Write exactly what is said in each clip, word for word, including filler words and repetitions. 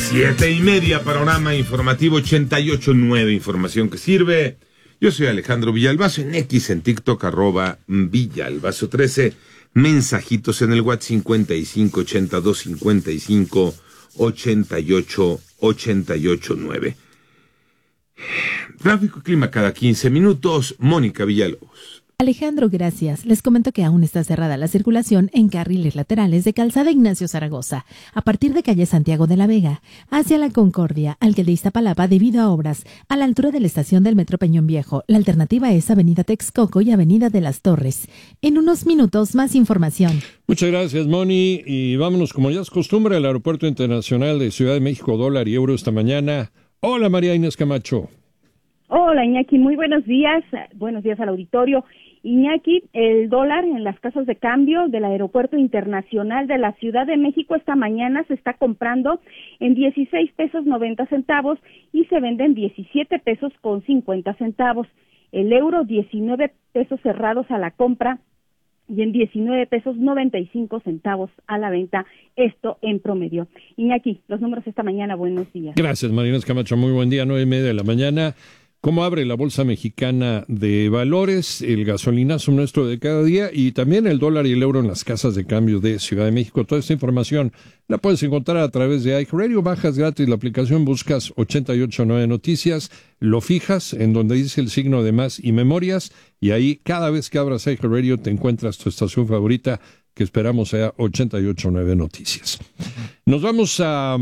Siete y media, panorama informativo ochenta y ocho punto nueve, información que sirve. Yo soy Alejandro Villalbazo, en X, en TikTok, arroba Villalbazo trece, mensajitos en el WhatsApp cincuenta y cinco ochenta y dos cincuenta y cinco ochenta y ocho ochenta y ocho nueve. Tráfico y clima cada quince minutos, Mónica Villalobos. Alejandro, gracias. Les comento que aún está cerrada la circulación en carriles laterales de Calzada Ignacio Zaragoza, a partir de calle Santiago de la Vega, hacia la Concordia, al que de Iztapalapa debido a obras, a la altura de la estación del Metro Peñón Viejo. La alternativa es Avenida Texcoco y Avenida de las Torres. En unos minutos, más información. Muchas gracias, Moni. Y vámonos, como ya es costumbre, al Aeropuerto Internacional de Ciudad de México, dólar y euro esta mañana. Hola, María Inés Camacho. Hola, Iñaki, muy buenos días. Buenos días al auditorio. Iñaki, el dólar en las casas de cambio del Aeropuerto Internacional de la Ciudad de México esta mañana se está comprando en dieciséis pesos noventa centavos y se vende en diecisiete pesos con cincuenta centavos. El euro, diecinueve pesos cerrados a la compra y en diecinueve pesos noventa y cinco centavos a la venta, esto en promedio. Iñaki, los números esta mañana, buenos días. Gracias, María Inés Camacho, muy buen día, nueve y media de la mañana. ¿Cómo abre la Bolsa Mexicana de Valores, el gasolinazo nuestro de cada día y también el dólar y el euro en las casas de cambio de Ciudad de México? Toda esta información la puedes encontrar a través de iHeartRadio. Bajas gratis la aplicación, buscas ochenta y ocho punto nueve Noticias, lo fijas en donde dice el signo de más y memorias y ahí cada vez que abras iHeartRadio te encuentras tu estación favorita, que esperamos sea ochenta y ocho punto nueve Noticias. Nos vamos a...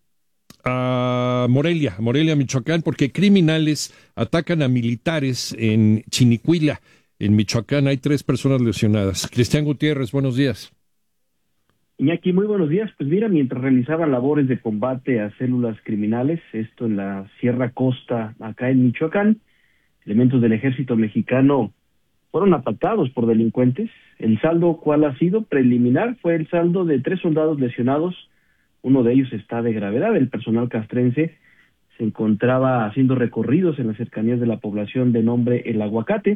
a Morelia, Morelia, Michoacán, porque criminales atacan a militares en Chinicuila, en Michoacán. Hay tres personas lesionadas. Cristian Gutiérrez, buenos días. Iñaki, muy buenos días. Pues mira, mientras realizaban labores de combate a células criminales, esto en la Sierra Costa, acá en Michoacán, elementos del ejército mexicano fueron atacados por delincuentes. El saldo, ¿cuál ha sido? Preliminar, fue el saldo de tres soldados lesionados. Uno de ellos está de gravedad. El personal castrense se encontraba haciendo recorridos en las cercanías de la población de nombre El Aguacate,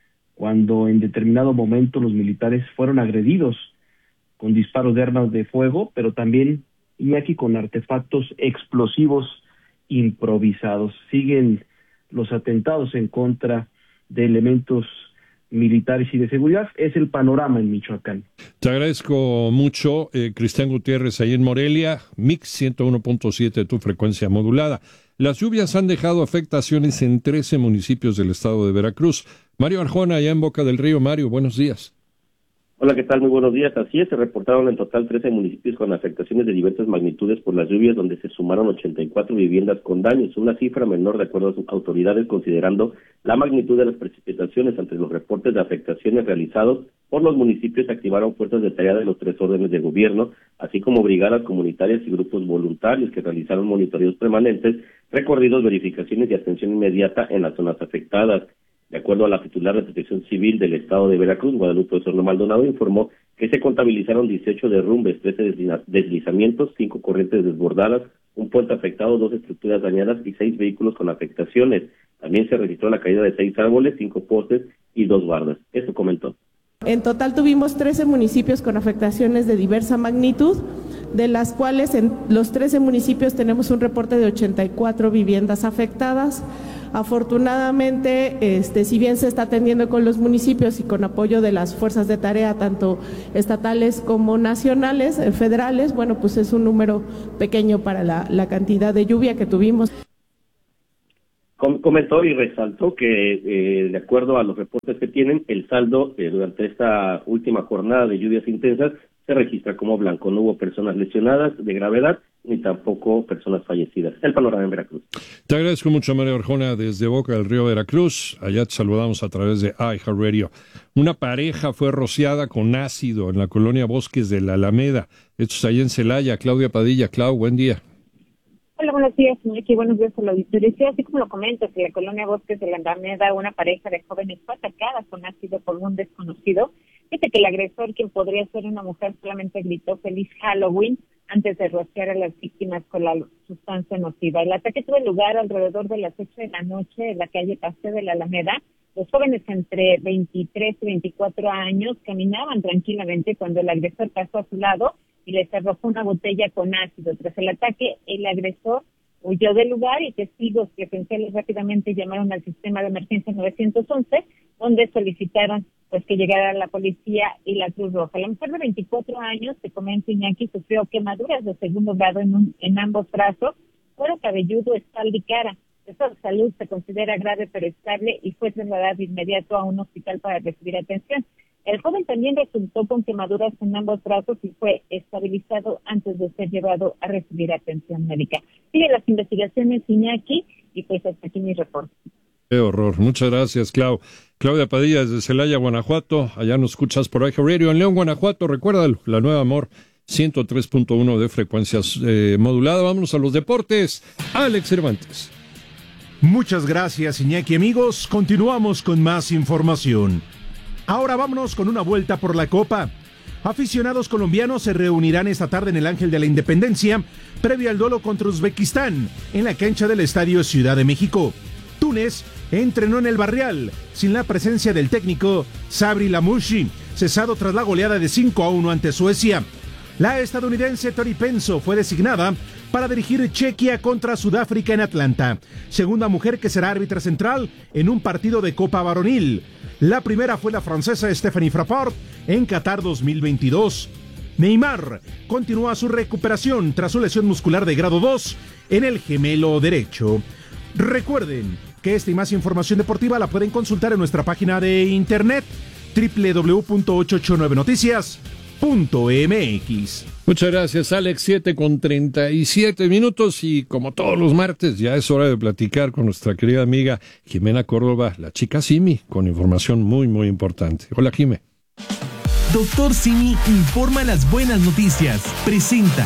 cuando en determinado momento los militares fueron agredidos con disparos de armas de fuego, pero también, Iñaki, con artefactos explosivos improvisados. Siguen los atentados en contra de elementos militares y de seguridad. Es el panorama en Michoacán. Te agradezco mucho, eh, Cristian Gutiérrez, ahí en Morelia, Mix ciento uno punto siete, tu frecuencia modulada. Las lluvias han dejado afectaciones en trece municipios del estado de Veracruz. Mario Arjona, allá en Boca del Río. Mario, buenos días. Hola, ¿qué tal? Muy buenos días. Así es, se reportaron en total trece municipios con afectaciones de diversas magnitudes por las lluvias, donde se sumaron ochenta y cuatro viviendas con daños, una cifra menor de acuerdo a sus autoridades, considerando la magnitud de las precipitaciones. Ante los reportes de afectaciones realizados por los municipios, se activaron fuerzas de tarea de los tres órdenes de gobierno, así como brigadas comunitarias y grupos voluntarios que realizaron monitoreos permanentes, recorridos, verificaciones y atención inmediata en las zonas afectadas. De acuerdo a la titular de Protección Civil del Estado de Veracruz, Guadalupe Osorno Maldonado, informó que se contabilizaron dieciocho derrumbes, trece deslizamientos, cinco corrientes desbordadas, un puente afectado, dos estructuras dañadas y seis vehículos con afectaciones. También se registró la caída de seis árboles, cinco postes y dos bardas. Eso comentó. En total tuvimos trece municipios con afectaciones de diversa magnitud, de las cuales en los trece municipios tenemos un reporte de ochenta y cuatro viviendas afectadas. Afortunadamente, este, si bien se está atendiendo con los municipios y con apoyo de las fuerzas de tarea, tanto estatales como nacionales, eh, federales, bueno, pues es un número pequeño para la, la cantidad de lluvia que tuvimos. Comentó y resaltó que, eh, de acuerdo a los reportes que tienen, el saldo eh, durante esta última jornada de lluvias intensas se registra como blanco. No hubo personas lesionadas de gravedad ni tampoco personas fallecidas. El panorama en Veracruz. Te agradezco mucho, María Arjona, desde Boca del Río, Veracruz. Allá te saludamos a través de iHeartRadio. Una pareja fue rociada con ácido en la colonia Bosques de la Alameda. Esto es allá en Celaya. Claudia Padilla. Clau, buen día. Hola, buenos días, Iñaki, buenos días a la auditoría. Sí, así como lo comentas, en la colonia Bosques de la Alameda, una pareja de jóvenes fue atacada con ácido por un desconocido. Fíjate que el agresor, quien podría ser una mujer, solamente gritó "Feliz Halloween" antes de rociar a las víctimas con la sustancia nociva. El ataque tuvo lugar alrededor de las ocho de la noche en la calle Paseo de la Alameda. Los jóvenes entre veintitrés y veinticuatro años caminaban tranquilamente cuando el agresor pasó a su lado y les arrojó una botella con ácido. Tras el ataque, el agresor huyó del lugar y testigos presenciales rápidamente llamaron al sistema de emergencia nueve once, donde solicitaron pues que llegara la policía y la Cruz Roja. La mujer de veinticuatro años, te comento, Iñaki, sufrió quemaduras de segundo grado en, un, en ambos brazos, cuero cabelludo, espalda y cara. Su estado de salud se considera grave pero estable y fue trasladada de inmediato a un hospital para recibir atención. El joven también resultó con quemaduras en ambos brazos y fue estabilizado antes de ser llevado a recibir atención médica. Sigue las investigaciones, Iñaki, y pues hasta aquí mi reporte. Qué horror. Muchas gracias, Clau. Claudia Padilla desde Celaya, Guanajuato. Allá nos escuchas por Eje Radio en León, Guanajuato. Recuérdalo, la nueva Amor, ciento tres punto uno de frecuencias eh, modulada. Vámonos a los deportes. Alex Cervantes. Muchas gracias, Iñaki. Amigos, continuamos con más información. Ahora vámonos con una vuelta por la Copa. Aficionados colombianos se reunirán esta tarde en el Ángel de la Independencia, previo al duelo contra Uzbekistán, en la cancha del Estadio Ciudad de México. Túnez entrenó en el Barrial, sin la presencia del técnico Sabri Lamouchi, cesado tras la goleada de cinco a uno ante Suecia. La estadounidense Tori Penso fue designada para dirigir Chequia contra Sudáfrica en Atlanta, segunda mujer que será árbitra central en un partido de Copa Varonil. La primera fue la francesa Stephanie Frappart en Qatar dos mil veintidós. Neymar continúa su recuperación tras su lesión muscular de grado dos en el gemelo derecho. Recuerden que esta y más información deportiva la pueden consultar en nuestra página de internet doble u doble u doble u punto ochocientos ochenta y nueve noticias punto m x. Muchas gracias, Alex. siete con treinta y siete minutos y como todos los martes ya es hora de platicar con nuestra querida amiga Jimena Córdoba, la chica Simi, con información muy, muy importante. Hola, Jime. Doctor Simi informa las buenas noticias. Presenta.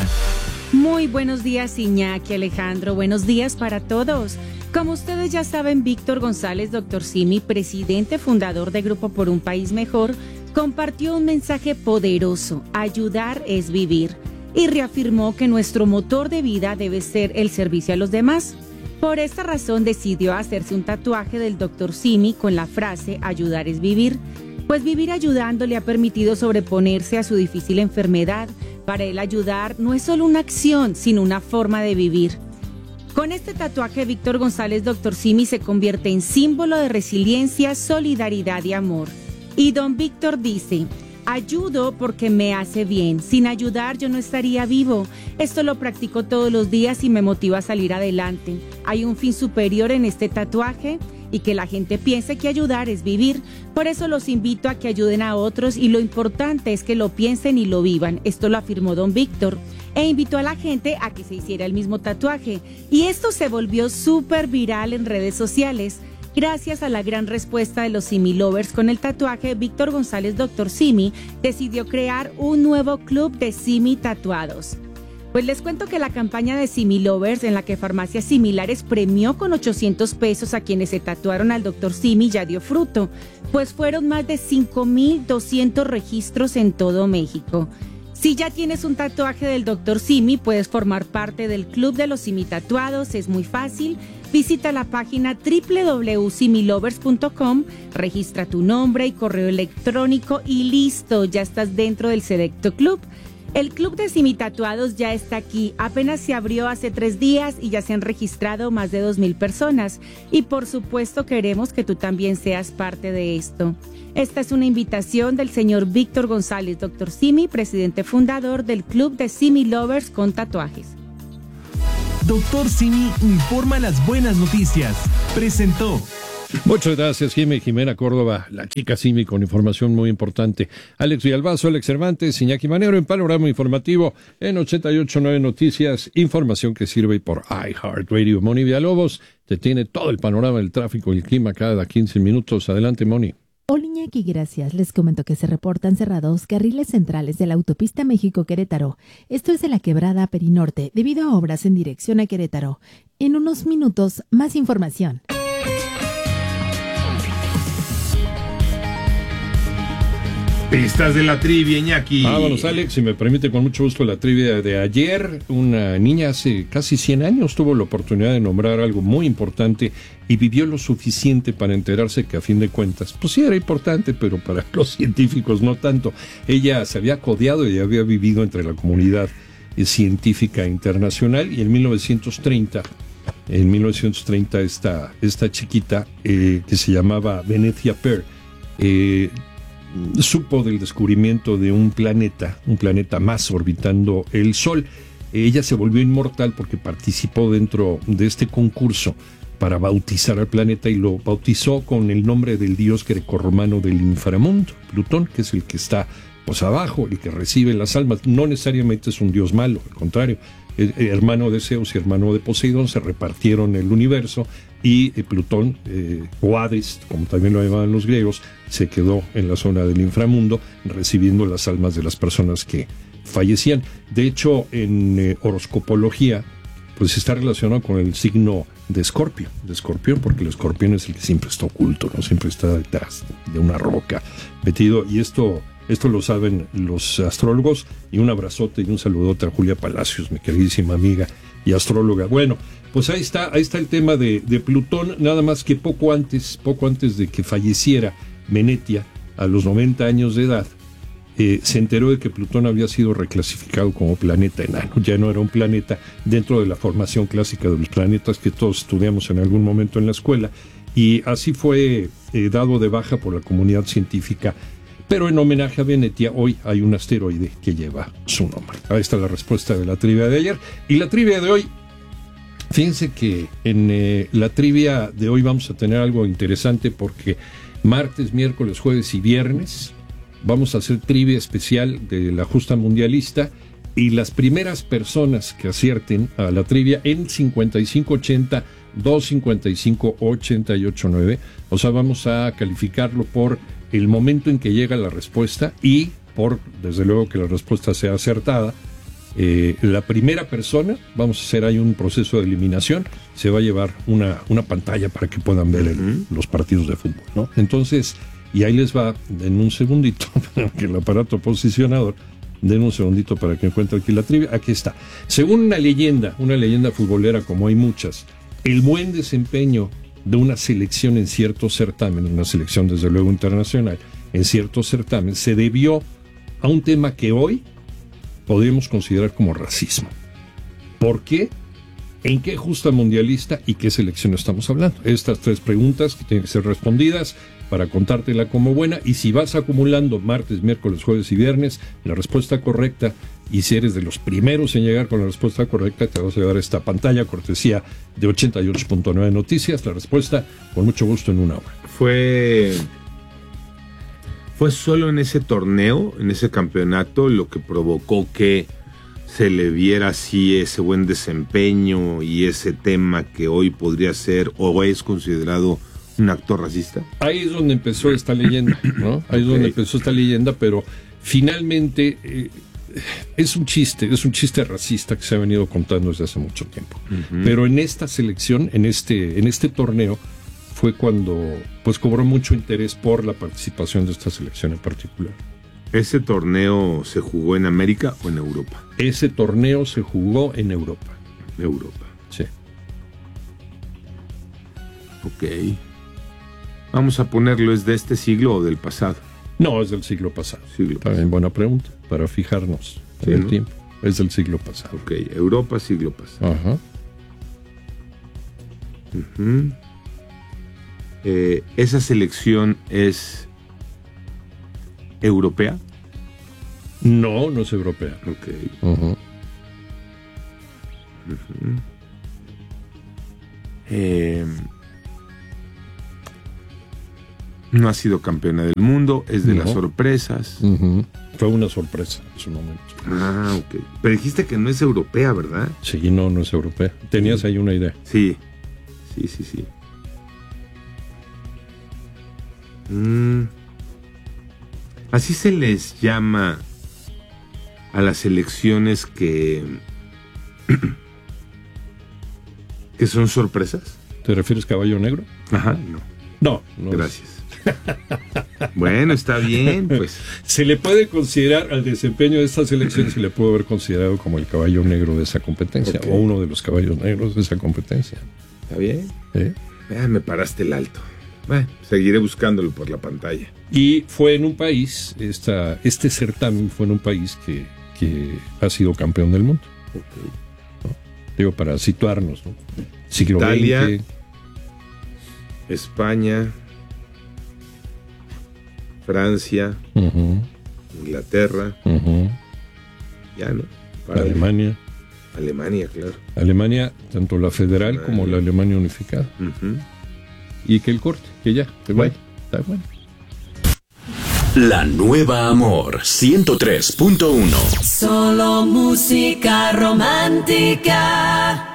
Muy buenos días, Iñaki, Alejandro. Buenos días para todos. Como ustedes ya saben, Víctor González, doctor Simi, presidente fundador de Grupo por un País Mejor, compartió un mensaje poderoso: ayudar es vivir, y reafirmó que nuestro motor de vida debe ser el servicio a los demás. Por esta razón decidió hacerse un tatuaje del doctor Simi con la frase ayudar es vivir, pues vivir ayudando le ha permitido sobreponerse a su difícil enfermedad. Para él, ayudar no es solo una acción, sino una forma de vivir. Con este tatuaje, Víctor González, doctor Simi, se convierte en símbolo de resiliencia, solidaridad y amor. Y don Víctor dice: ayudo porque me hace bien. Sin ayudar yo no estaría vivo. Esto lo practico todos los días y me motiva a salir adelante. Hay un fin superior en este tatuaje y que la gente piense que ayudar es vivir. Por eso los invito a que ayuden a otros y lo importante es que lo piensen y lo vivan. Esto lo afirmó don Víctor e invitó a la gente a que se hiciera el mismo tatuaje. Y esto se volvió súper viral en redes sociales. Gracias a la gran respuesta de los Simi Lovers con el tatuaje, Víctor González, doctor Simi, decidió crear un nuevo club de Simi tatuados. Pues les cuento que la campaña de Simi Lovers, en la que Farmacias Similares premió con ochocientos pesos a quienes se tatuaron al doctor Simi, ya dio fruto, pues fueron más de cinco mil doscientos registros en todo México. Si ya tienes un tatuaje del doctor Simi, puedes formar parte del club de los Simi tatuados. Es muy fácil. Visita la página doble u doble u doble u punto similovers punto com, registra tu nombre y correo electrónico y listo, ya estás dentro del selecto club. El club de Simi tatuados ya está aquí, apenas se abrió hace tres días y ya se han registrado más de dos mil personas. Y por supuesto queremos que tú también seas parte de esto. Esta es una invitación del señor Víctor González, doctor Simi, presidente fundador del club de Simi Lovers con tatuajes. Doctor Simi informa las buenas noticias. Presentó. Muchas gracias, Jimé, Jimena Córdoba, la chica Simi, con información muy importante. Alex Villalbazo, Alex Cervantes, Iñaki Manero en Panorama Informativo en ochenta y ocho punto nueve Noticias, información que sirve por iHeartRadio. Moni Villalobos te tiene todo el panorama del tráfico y el clima cada quince minutos. Adelante, Moni. Hola, Iñaki, gracias. Les comento que se reportan cerrados carriles centrales de la autopista México-Querétaro. Esto es de la quebrada Perinorte, debido a obras en dirección a Querétaro. En unos minutos, más información. Pistas de la trivia, Iñaki. Vámonos, Alex, si me permite, con mucho gusto la trivia de ayer. Una niña hace casi cien años tuvo la oportunidad de nombrar algo muy importante y vivió lo suficiente para enterarse que, a fin de cuentas, pues sí era importante, pero para los científicos no tanto. Ella se había codeado y había vivido entre la comunidad científica internacional, y en mil novecientos treinta, en mil novecientos treinta esta, esta chiquita eh, que se llamaba Venetia Pear, eh, supo del descubrimiento de un planeta, un planeta más orbitando el Sol. Ella se volvió inmortal porque participó dentro de este concurso para bautizar al planeta, y lo bautizó con el nombre del dios grecorromano del inframundo, Plutón, que es el que está pues abajo, el que recibe las almas. No necesariamente es un dios malo, al contrario, el, el hermano de Zeus y hermano de Poseidón se repartieron el universo, y eh, Plutón, eh, o Hades, como también lo llamaban los griegos, se quedó en la zona del inframundo recibiendo las almas de las personas que fallecían. De hecho, en eh, horoscopología, pues está relacionado con el signo de Escorpio, de Escorpión, porque el escorpión es el que siempre está oculto, ¿no? Siempre está detrás de una roca metido, y esto, esto lo saben los astrólogos. Y un abrazote y un saludote a Julia Palacios, mi queridísima amiga y astróloga. Bueno, pues ahí está, ahí está el tema de, de Plutón, nada más que poco antes, poco antes de que falleciera Venetia, a los noventa años de edad, Eh, se enteró de que Plutón había sido reclasificado como planeta enano. Ya no era un planeta dentro de la formación clásica de los planetas que todos estudiamos en algún momento en la escuela, y así fue eh, dado de baja por la comunidad científica. Pero en homenaje a Venetia, hoy hay un asteroide que lleva su nombre. Ahí está la respuesta de la trivia de ayer. Y la trivia de hoy, fíjense que en eh, la trivia de hoy vamos a tener algo interesante, porque martes, miércoles, jueves y viernes vamos a hacer trivia especial de la justa mundialista, y las primeras personas que acierten a la trivia en cincuenta y cinco ochenta, doscientos cincuenta y cinco, ochenta y ocho nueve, o sea, vamos a calificarlo por el momento en que llega la respuesta y por, desde luego, que la respuesta sea acertada. Eh, la primera persona, vamos a hacer ahí un proceso de eliminación, se va a llevar una, una pantalla para que puedan ver el, los partidos de fútbol, ¿no? Entonces, y ahí les va, en un segundito, que el aparato posicionador, den un segundito para que encuentre aquí la trivia. Aquí está. Según una leyenda, una leyenda futbolera, como hay muchas, el buen desempeño de una selección en cierto certamen, una selección desde luego internacional, en cierto certamen, se debió a un tema que hoy podríamos considerar como racismo. ¿Por qué? ¿En qué justa mundialista y qué selección estamos hablando? Estas tres preguntas que tienen que ser respondidas para contártela como buena, y si vas acumulando martes, miércoles, jueves y viernes la respuesta correcta, y si eres de los primeros en llegar con la respuesta correcta, te vas a llevar esta pantalla cortesía de ochenta y ocho punto nueve Noticias. La respuesta, con mucho gusto, en una hora. Fue... Fue solo en ese torneo, en ese campeonato, lo que provocó que se le viera así ese buen desempeño y ese tema que hoy podría ser o es considerado un actor racista. Ahí es donde empezó esta leyenda, ¿no? Ahí es okay. donde empezó esta leyenda, pero finalmente eh, es un chiste, es un chiste racista que se ha venido contando desde hace mucho tiempo. Uh-huh. Pero en esta selección, en este, en este torneo, fue cuando pues cobró mucho interés por la participación de esta selección en particular. ¿Ese torneo se jugó en América o en Europa? Ese torneo se jugó en Europa. Europa. Sí. Ok. Vamos a ponerlo, ¿es de este siglo o del pasado? No, es del siglo pasado. Siglo También pasado. Buena pregunta, para fijarnos en sí, el ¿no? tiempo. Es del siglo pasado. Ok, Europa, siglo pasado. Ajá. Uh-huh. Eh, ¿Esa selección es europea? No, no es europea. Ok. Uh-huh. Uh-huh. Eh, no ha sido campeona del mundo, es de no. las sorpresas. Uh-huh. Fue una sorpresa en su momento. Ah, ok. Pero dijiste que no es europea, ¿verdad? Sí, no, no es europea. Tenías sí. ahí una idea. Sí, sí, sí, sí. Mm. Así se les llama a las elecciones que que son sorpresas. ¿Te refieres caballo negro? Ajá, no. No, no. Gracias. Bueno, está bien, pues. Se le puede considerar al desempeño de esta selección, se le puede haber considerado como el caballo negro de esa competencia, okay, o uno de los caballos negros de esa competencia. Está bien. ¿Eh? Ah, me paraste el alto. Bueno, seguiré buscándolo por la pantalla. Y fue en un país, esta, este certamen fue en un país que, que ha sido campeón del mundo. Okay. ¿No? Digo, para situarnos, ¿no? Siglo Italia, veinte. España, Francia, uh-huh, Inglaterra, uh-huh, ya, ¿no? Para Alemania. Alemania, claro. Alemania, tanto la federal Alemania, como la Alemania unificada. Uh-huh. Y que el corte, que ya, que bueno, está bueno. La Nueva Amor ciento tres punto uno. Solo música romántica.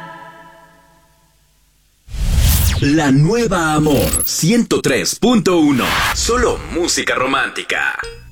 La Nueva Amor ciento tres punto uno. Solo música romántica.